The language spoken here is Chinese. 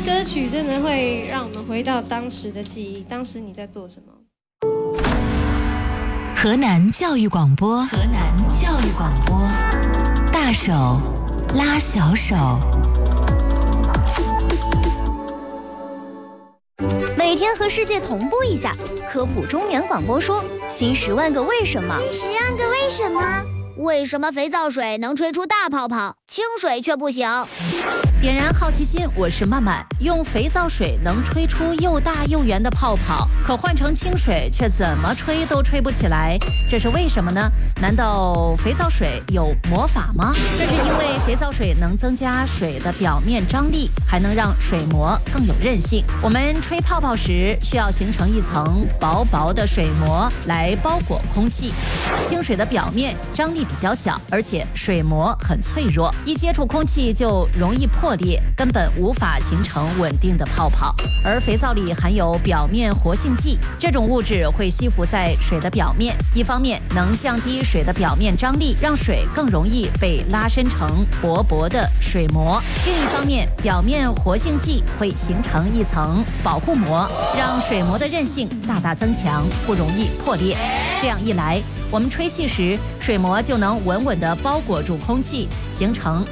歌曲真的会让我们回到当时的记忆，当时你在做什么？ 河南教育广播，河南教育广播，大手拉小手。 每天和世界同步一下，科普中原广播说新10万个为什么。 新10万个为什么？为什么肥皂水能吹出大泡泡，清水却不行？ 点燃好奇心，我是曼曼。用肥皂水能吹出又大又圆的泡泡，可换成清水却怎么吹都吹不起来，这是为什么呢？难道肥皂水有魔法吗？这是因为肥皂水能增加水的表面张力，还能让水膜更有韧性。我们吹泡泡时需要形成一层薄薄的水膜来包裹空气。清水的表面张力比较小，而且水膜很脆弱，一接触空气就容易破裂，根本无法形成稳定的泡泡。而肥皂里含有表面活性剂，这种物质会吸附在水的表面，一方面能降低水的表面张力，让水更容易被拉伸成薄薄的水膜；另一方面，表面活性剂会形成一层保护膜，让水膜的韧性大大增强，不容易破裂。这样一来，我们吹气时，水膜就能稳稳地包裹住空气，形成